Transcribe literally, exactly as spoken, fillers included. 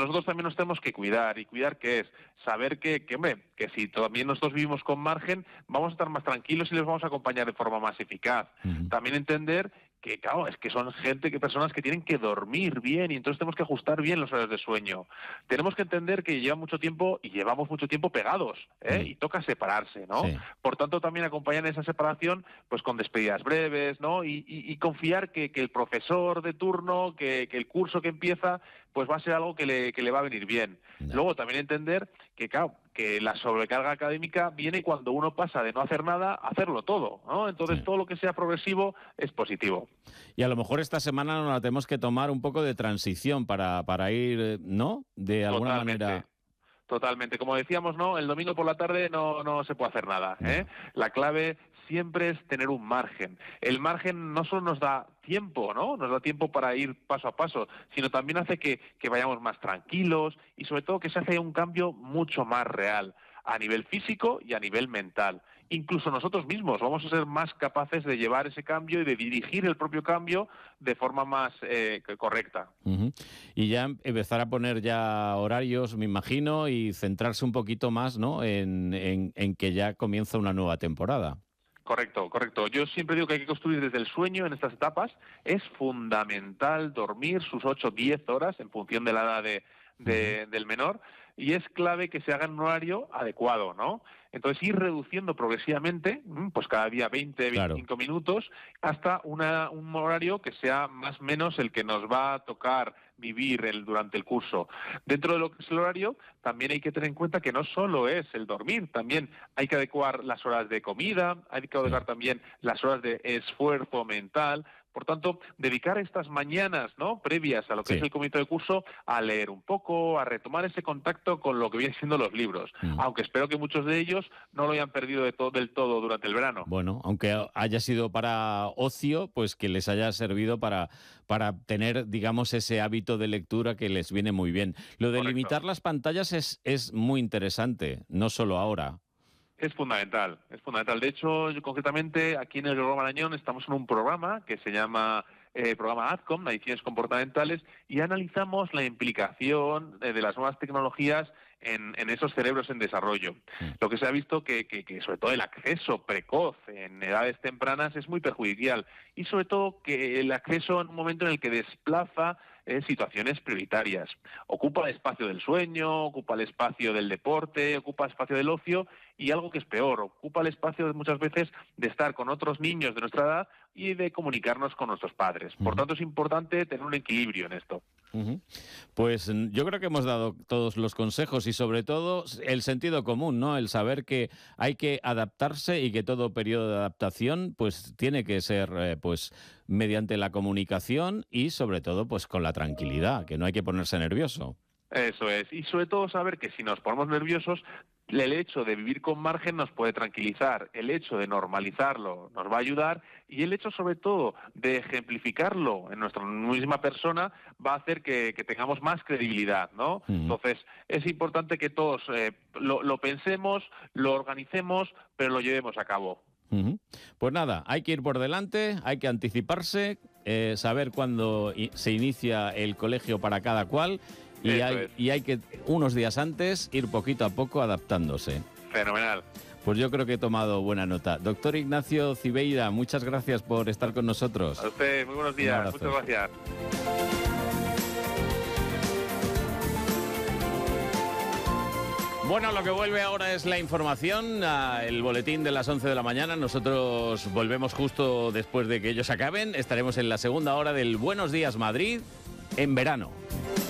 nosotros también nos tenemos que cuidar. ¿Y cuidar qué es? Saber que, que, hombre, que si también nosotros vivimos con margen, vamos a estar más tranquilos y les vamos a acompañar de forma más eficaz. Uh-huh. También entender que, claro, es que son gente, que personas que tienen que dormir bien y entonces tenemos que ajustar bien los horarios de sueño. Tenemos que entender que lleva mucho tiempo y llevamos mucho tiempo pegados, ¿eh? Sí. Y toca separarse, ¿no? Sí. Por tanto, también acompañar esa separación pues con despedidas breves, ¿no? Y, y, y confiar que, que el profesor de turno, que, que el curso que empieza, pues va a ser algo que le, que le va a venir bien. No. Luego también entender que, claro, que la sobrecarga académica viene cuando uno pasa de no hacer nada a hacerlo todo, ¿no? Entonces, sí. todo lo que sea progresivo es positivo. Y a lo mejor esta semana nos la tenemos que tomar un poco de transición para, para ir, ¿no? De alguna Totalmente. manera... Totalmente. Como decíamos, ¿no? El domingo por la tarde no, no se puede hacer nada, ¿eh? No. La clave siempre es tener un margen. El margen no solo nos da tiempo, ¿no? Nos da tiempo para ir paso a paso, sino también hace que, que vayamos más tranquilos y sobre todo que se hace un cambio mucho más real a nivel físico y a nivel mental. Incluso nosotros mismos vamos a ser más capaces de llevar ese cambio y de dirigir el propio cambio de forma más eh, correcta. Uh-huh. Y ya empezar a poner ya horarios, me imagino, y centrarse un poquito más, ¿no? en, en, en que ya comienza una nueva temporada. Correcto, correcto. Yo siempre digo que hay que construir desde el sueño en estas etapas. Es fundamental dormir sus ocho, diez horas en función de la edad de, de, uh-huh. del menor, y es clave que se haga en un horario adecuado, ¿no? Entonces ir reduciendo progresivamente, pues cada día veinte, veinticinco claro. minutos, hasta una, un horario que sea más o menos el que nos va a tocar vivir el, durante el curso. Dentro de lo que es el horario, también hay que tener en cuenta que no solo es el dormir, también hay que adecuar las horas de comida, hay que adecuar también las horas de esfuerzo mental. Por tanto, dedicar estas mañanas, ¿no?, previas a lo que sí. es el comienzo de curso, a leer un poco, a retomar ese contacto con lo que vienen siendo los libros. Mm. Aunque espero que muchos de ellos no lo hayan perdido de todo, del todo durante el verano. Bueno, aunque haya sido para ocio, pues que les haya servido para, para tener, digamos, ese hábito de lectura que les viene muy bien. Lo de Correcto. Limitar las pantallas es, es muy interesante, no solo ahora. Es fundamental, es fundamental. De hecho, yo, concretamente, aquí en el Gregorio Marañón estamos en un programa que se llama eh, programa ADCOM, Adicciones Comportamentales, y analizamos la implicación eh, de las nuevas tecnologías en, en esos cerebros en desarrollo. Sí. Lo que se ha visto que, que, que, sobre todo, el acceso precoz en edades tempranas es muy perjudicial, y sobre todo que el acceso en un momento en el que desplaza eh, situaciones prioritarias. Ocupa el espacio del sueño, ocupa el espacio del deporte, ocupa el espacio del ocio, y algo que es peor, ocupa el espacio muchas veces de estar con otros niños de nuestra edad y de comunicarnos con nuestros padres. Por uh-huh. tanto, es importante tener un equilibrio en esto. Uh-huh. Pues yo creo que hemos dado todos los consejos y sobre todo el sentido común, ¿no? El saber que hay que adaptarse y que todo periodo de adaptación pues tiene que ser eh, pues mediante la comunicación y sobre todo pues con la tranquilidad, que no hay que ponerse nervioso. Eso es, y sobre todo saber que si nos ponemos nerviosos, el hecho de vivir con margen nos puede tranquilizar, el hecho de normalizarlo nos va a ayudar, y el hecho sobre todo de ejemplificarlo en nuestra misma persona va a hacer que, que tengamos más credibilidad, ¿no? Uh-huh. Entonces es importante que todos eh, lo, lo pensemos, lo organicemos, pero lo llevemos a cabo. Uh-huh. Pues nada, hay que ir por delante, hay que anticiparse, eh, saber cuándo se inicia el colegio para cada cual. Y hay, y hay que, unos días antes, ir poquito a poco adaptándose. Fenomenal. Pues yo creo que he tomado buena nota. Doctor Ignacio Cibeira, muchas gracias por estar con nosotros. A usted, muy buenos días. Muchas gracias. Bueno, lo que vuelve ahora es la información, el boletín de las once de la mañana. Nosotros volvemos justo después de que ellos acaben. Estaremos en la segunda hora del Buenos Días Madrid en verano.